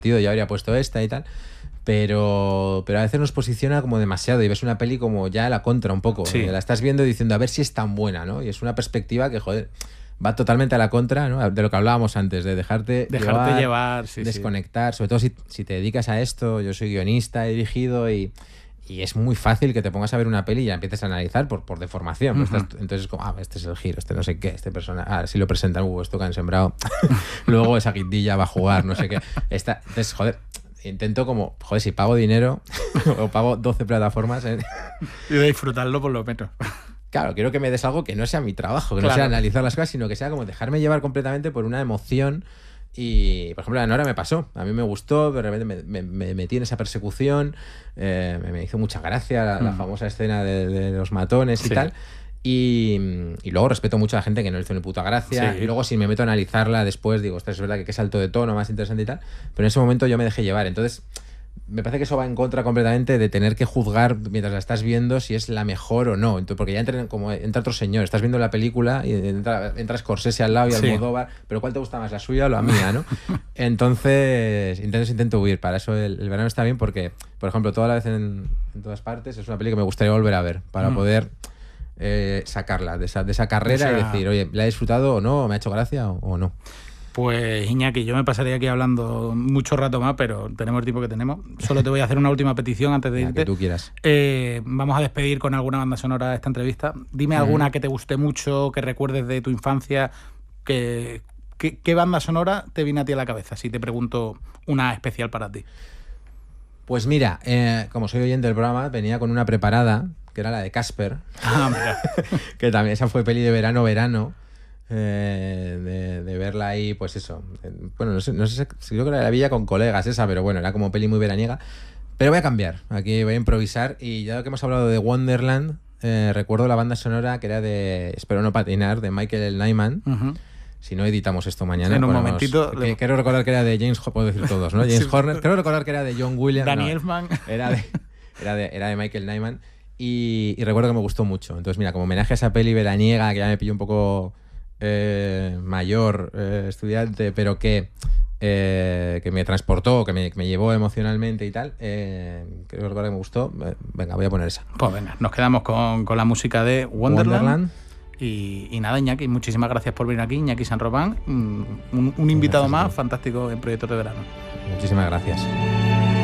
yo habría puesto esta y tal. Pero a veces nos posiciona como demasiado y ves una peli como ya a la contra un poco. Sí. La estás viendo diciendo a ver si es tan buena, ¿no? Y es una perspectiva que, joder, va totalmente a la contra, ¿no? De lo que hablábamos antes, de dejarte llevar, sí, desconectar. Sobre todo si te dedicas a esto. Yo soy guionista, he dirigido y es muy fácil que te pongas a ver una peli y ya empieces a analizar por deformación. Uh-huh. Entonces es como, este es el giro, este no sé qué, este persona, si lo presentan, esto que han sembrado. Luego esa guindilla va a jugar, no sé qué. Entonces, joder, intento como, si pago dinero o pago 12 plataformas... Y de disfrutarlo por lo menos. Claro, quiero que me des algo que no sea mi trabajo, que no sea analizar las cosas, sino que sea como dejarme llevar completamente por una emoción. Y, por ejemplo, la Nora me pasó. A mí me gustó, de repente me metí en esa persecución. Me hizo mucha gracia la famosa escena de los matones y tal. Y luego respeto mucho a la gente que no le hizo ni puta gracia. Y luego, si me meto a analizarla después, digo, ostras, es verdad que qué salto de tono más interesante y tal. Pero en ese momento yo me dejé llevar. Entonces, me parece que eso va en contra completamente de tener que juzgar mientras la estás viendo si es la mejor o no. Entonces, porque ya entra otro señor. Estás viendo la película y entra Scorsese al lado y Almodóvar. Pero ¿cuál te gusta más, la suya o la mía, no? Entonces intento huir. Para eso el verano está bien porque, por ejemplo, toda la vez en todas partes es una película que me gustaría volver a ver para poder sacarla de esa carrera y decir, oye, ¿la he disfrutado o no? ¿Me ha hecho gracia o no? Pues Iñaki, yo me pasaría aquí hablando mucho rato más, pero tenemos el tiempo que tenemos. Solo te voy a hacer una última petición antes de irte. Que tú quieras. Vamos a despedir con alguna banda sonora de esta entrevista. Dime alguna que te guste mucho, que recuerdes de tu infancia. ¿Qué banda sonora te viene a ti a la cabeza? Si te pregunto una especial para ti. Pues mira, como soy oyente del programa, venía con una preparada, que era la de Casper. Mira. Que también esa fue peli de verano. De verla ahí, pues eso. Bueno, no sé si creo que era La Villa con Colegas esa, pero bueno, era como peli muy veraniega. Pero voy a cambiar, aquí voy a improvisar. Y ya que hemos hablado de Wonderland, recuerdo la banda sonora que era de Espero no patinar, de Michael Nyman. Uh-huh. Si no editamos esto mañana. En un momentito. Quiero recordar que era de James Horner, puedo decir todos, ¿no? James Horner. Creo recordar que era de John Williams. Danny Elfman. Era de Michael Nyman. Y recuerdo que me gustó mucho. Entonces, mira, como homenaje a esa peli veraniega que ya me pilló un poco mayor, estudiante, pero que me transportó, que me llevó emocionalmente y tal, creo recordar que me gustó. Venga, voy a poner esa. Pues venga, nos quedamos con la música de Wonderland. Y nada, Iñaki, muchísimas gracias por venir aquí, Iñaki San Román, un invitado más fantástico en Proyectos de Verano. Muchísimas gracias.